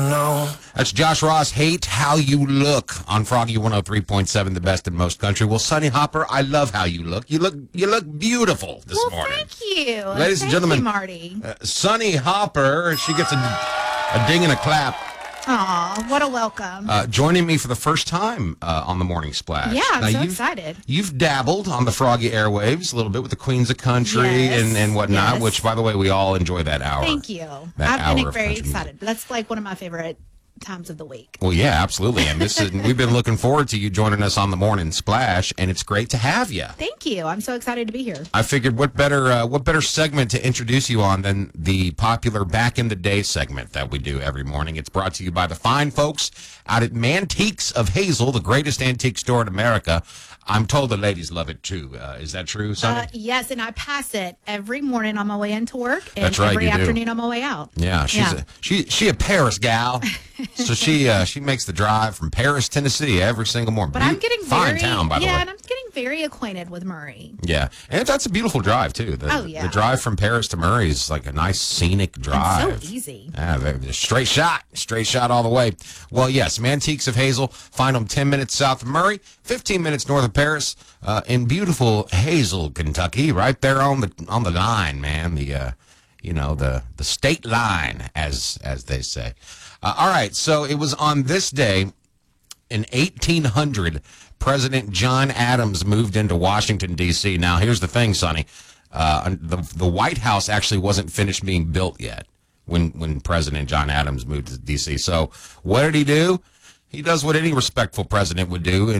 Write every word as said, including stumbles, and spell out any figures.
No. That's Josh Ross, Hate How You Look on Froggy one oh three point seven, the best in most country. Well, Sonny Hopper, I love how you look. You look you look beautiful this well, morning. Thank you. Ladies thank and gentlemen, you, Marty. Uh, Sonny Hopper, she gets a, a ding and a clap. Aw, what a welcome. Uh, joining me for the first time uh, on the Morning Splash. Yeah, I'm now, so you've, excited. You've dabbled on the Froggy airwaves a little bit with the Queens of Country Yes, and, and whatnot, yes. which, by the way, we all enjoy that hour. Thank you. That I've been hour of very country excited. That's like one of my favorite times of the week. Well, yeah, absolutely. And this is we've been looking forward to you joining us on the Morning Splash, and it's great to have you. Thank you. I'm so excited to be here. I figured what better uh, what better segment to introduce you on than the popular Back in the Day segment that we do every morning. It's brought to you by the fine folks out at Mantiques of Hazel, the greatest antique store in America. I'm told the ladies love it too. Uh, is that true, Sonny? Uh, yes, and I pass it every morning on my way into work, and That's right, every you do. afternoon on my way out. Yeah, she's Yeah. a she she a Paris gal, so she uh, she makes the drive from Paris, Tennessee, every single morning. But I'm getting fine very town, by the yeah, way. and I'm getting very acquainted with Murray. Yeah, and that's a beautiful drive too. The, Oh, yeah. the drive from Paris to Murray is like a nice scenic drive. It's so easy. Yeah, very- straight shot, straight shot all the way. Well, yes, Mantiques of Hazel. Find them ten minutes south of Murray, fifteen minutes north of Paris, uh, in beautiful Hazel, Kentucky, right there on the on the line, man. The uh, you know the the state line, as as they say. Uh, all right, so it was on this day in eighteen hundred. President John Adams moved into Washington, D C Now, here's the thing, Sonny. Uh, the, the White House actually wasn't finished being built yet when, when President John Adams moved to D C So what did he do? He does what any respectful president would do.